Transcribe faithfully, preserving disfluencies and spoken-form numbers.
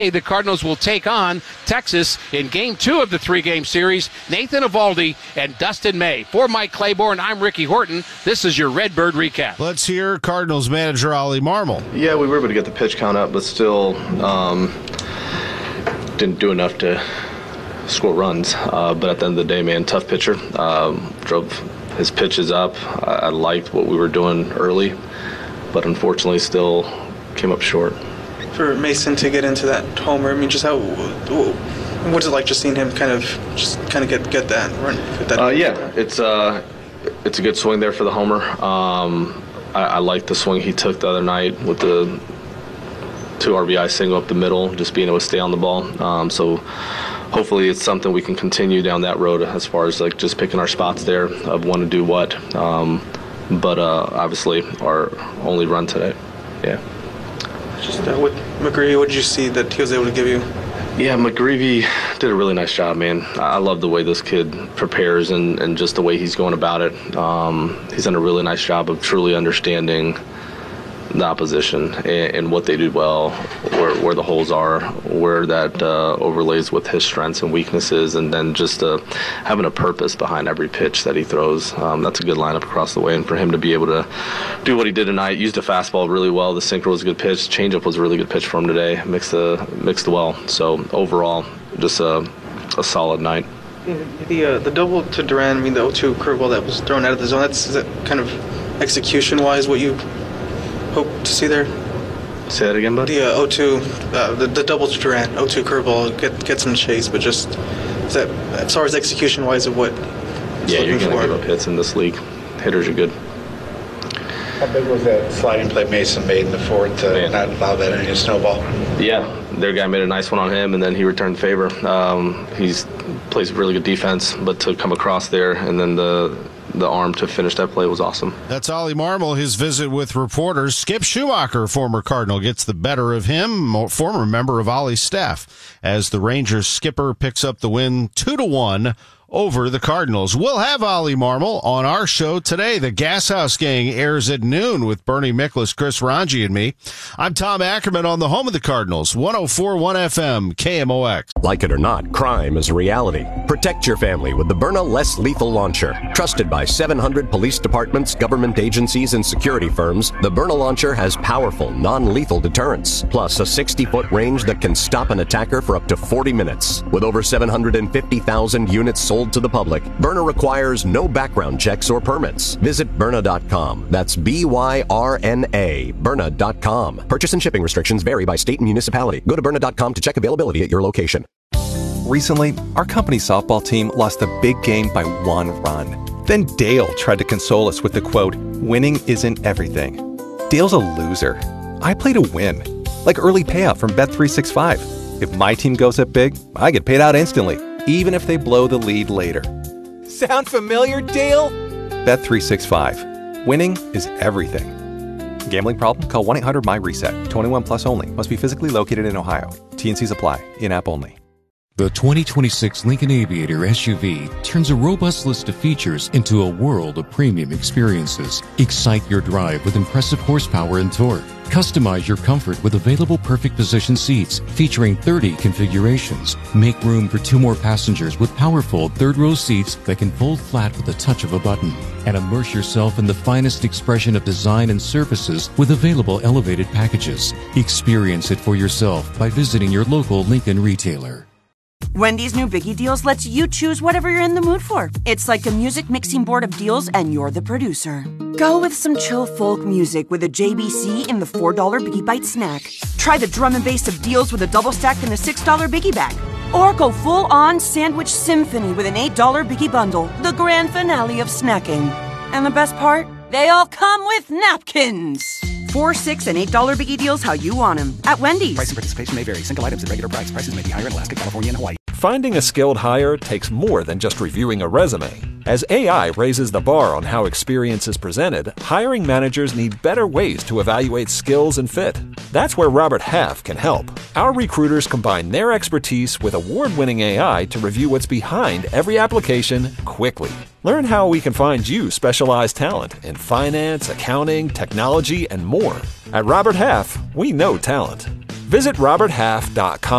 The Cardinals will take on Texas in game two of the three-game series. Nathan Eovaldi and Dustin May. For Mike Claiborne, I'm Ricky Horton. This is your Redbird Recap. Let's hear Cardinals manager Ollie Marmol. Yeah, we were able to get the pitch count up, but still um, didn't do enough to score runs. Uh, but at the end of the day, man, tough pitcher. Um, drove his pitches up. I, I liked what we were doing early, but unfortunately still came up short. For Mason to get into that homer, I mean, just how, what's it like just seeing him kind of just kind of get get that run? Get that uh, yeah, it's uh, it's a good swing there for the homer. Um, I, I like the swing he took the other night with the two R B I single up the middle, just being able to stay on the ball. Um, so hopefully it's something we can continue down that road as far as like just picking our spots there of when to do what. Um, but uh, obviously our only run today, yeah. Just uh, with McGreevy, what did you see that he was able to give you? Yeah, McGreevy did a really nice job, man. I love the way this kid prepares and, and just the way he's going about it. Um, he's done a really nice job of truly understanding the opposition and, and what they do well, where, where the holes are, where that uh, overlays with his strengths and weaknesses, and then just uh, having a purpose behind every pitch that he throws. Um, that's a good lineup across the way, and for him to be able to do what he did tonight, used the fastball really well, the sinker was a good pitch, changeup was a really good pitch for him today, mixed, the, mixed well. So overall, just a, a solid night. The uh, the double to Duran, I mean the oh two curveball that was thrown out of the zone, that's is that kind of execution-wise what you hope to see there? Say that again, bud? The uh, oh two, uh, the, the double to Durant, oh two curveball, get, get some chase, but just, is that, as far as execution-wise of what Yeah, you're going to give up hits in this league. Hitters are good. How big was that sliding play Mason made in the fourth to Man. not allow that any snowball? Yeah, their guy made a nice one on him, and then he returned the favor. Um, he's plays really good defense, but to come across there and then the the arm to finish that play was awesome. That's Ollie Marmol. His visit with reporters. Skip Schumacher, former Cardinal, gets the better of him, former member of Ollie's staff, as the Rangers skipper picks up the win two to one over the Cardinals. We'll have Ollie Marmol on our show today. The Gas House Gang airs at noon with Bernie Miklasz, Chris Ranji, and me. I'm Tom Ackerman on the home of the Cardinals, one oh four point one F M, K M O X. Like it or not, crime is a reality. Protect your family with the Byrna Less Lethal Launcher. Trusted by seven hundred police departments, government agencies, and security firms, the Byrna Launcher has powerful, non-lethal deterrence, plus a sixty-foot range that can stop an attacker for up to forty minutes. With over seven hundred fifty thousand units sold to the public, Byrna requires no background checks or permits. Visit Byrna dot com. That's B Y R N A, Byrna dot com. Purchase and shipping restrictions vary by state and municipality. Go to Byrna dot com to check availability at your location. Recently, our company's softball team lost a big game by one run. Then Dale tried to console us with the quote, "Winning isn't everything." Dale's a loser. I play to win. Like early payout from Bet three sixty-five. If my team goes up big, I get paid out instantly, even if they blow the lead later. Sound familiar, Dale? Bet three sixty-five. Winning is everything. Gambling problem? Call one eight hundred my reset. twenty-one plus only. Must be physically located in Ohio. T and C's apply. In-app only. The twenty twenty-six Lincoln Aviator S U V turns a robust list of features into a world of premium experiences. Excite your drive with impressive horsepower and torque. Customize your comfort with available perfect position seats featuring thirty configurations. Make room for two more passengers with powerful third-row seats that can fold flat with the touch of a button. And immerse yourself in the finest expression of design and surfaces with available elevated packages. Experience it for yourself by visiting your local Lincoln retailer. Wendy's new Biggie Deals lets you choose whatever you're in the mood for. It's like a music mixing board of deals, and you're the producer. Go with some chill folk music with a J B C in the four dollar Biggie Bite snack. Try the drum and bass of deals with a double stack in the six dollar Biggie Bag. Or go full-on sandwich symphony with an eight dollar Biggie Bundle, the grand finale of snacking. And the best part? They all come with napkins. Four, six, and eight dollar Biggie Deals how you want them at Wendy's. Price and participation may vary. Single items at regular price. Prices may be higher in Alaska, California, and Hawaii. Finding a skilled hire takes more than just reviewing a resume. As A I raises the bar on how experience is presented, hiring managers need better ways to evaluate skills and fit. That's where Robert Half can help. Our recruiters combine their expertise with award-winning A I to review what's behind every application quickly. Learn how we can find you specialized talent in finance, accounting, technology, and more. At Robert Half, we know talent. Visit robert half dot com.